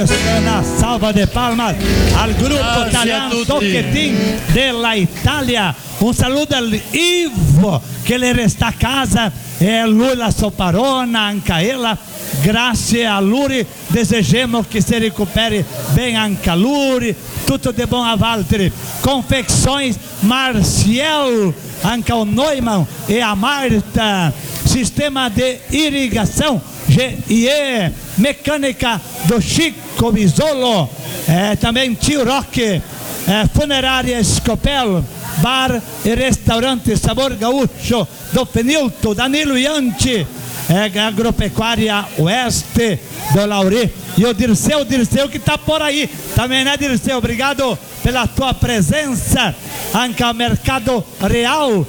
una salva de palmas al grupo italiano Tocchetin della Italia. Un saludo al Ivo che le resta a casa, lui la soparona, anche ela. Grazie a Luri, desejamos que se recupere bem anche a Luri. Tudo de bom a Valtteri. Confecções Marcial, anche o Neumann e a Marta. Sistema de irrigação GIE, mecânica do Chico Bisolo, também Tio Roque, funerária Scopel, bar e restaurante Sabor Gaúcho do Fenilto, Danilo Ianti, agropecuária Oeste do Lauri, e o Dirceu que está por aí também, né, Dirceu? Obrigado pela tua presença. Anche ao Mercado Real,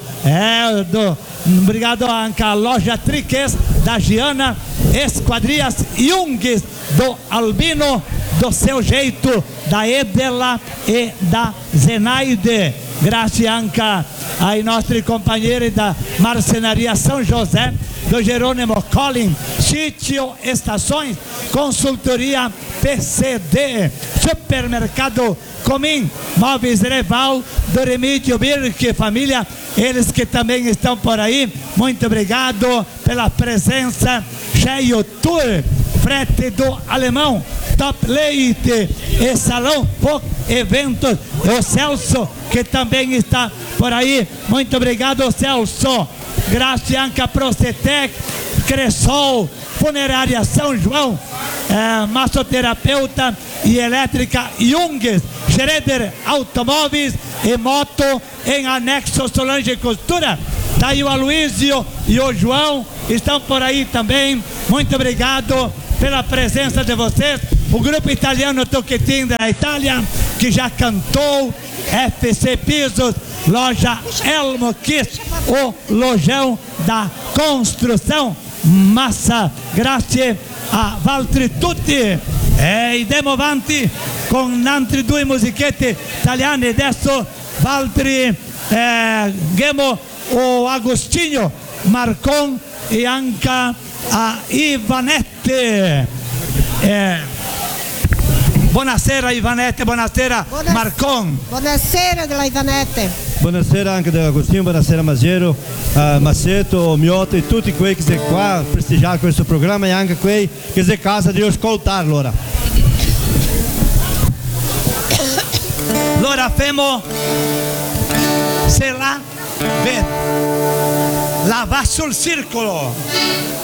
obrigado anche a loja Triques da Giana, Esquadrias Jungs do Albino, do seu jeito, da Edela e da Zenaide. Grazie anche ai nostri companheiros da Marcenaria São José, do Jerônimo Collin, Sítio Estações, Consultoria PCD, Supermercado Comim, Móveis Reval, do Remídio Birk, família, eles que também estão por aí, muito obrigado pela presença. Cheio Tour, frete do Alemão, Top Leite e Salão Foc Eventos, o Celso que também está por aí, muito obrigado, Celso. Graças anche a Procetec, Cressol, Funerária São João, massoterapeuta e elétrica Jungs, Schroeder Automóveis e moto em anexo Solange Costura. Tá aí o Aloysio e o João, estão por aí também. Muito obrigado pela presença de vocês. O grupo italiano Tocchetin da Itália, que já cantou, FC Pisos, loja Elmo Kiss, o lojão da construção. Massa, grazie a Valtteri tutti. E andiamo avanti con altre due musichette italiane. Adesso Valtteri, abbiamo o Agostinho Marcon e anche a Ivanette. Buonasera Ivanette, buonasera Marcon. Buonasera della Ivanette. Buonasera anche dell'Agostino, buonasera Mazziero, Massetto, Mioto e tutti quelli che sono qua a prestigiare questo programma e anche quelli che sono a casa di ascoltarlo ora. Allora femo se la va sul circolo.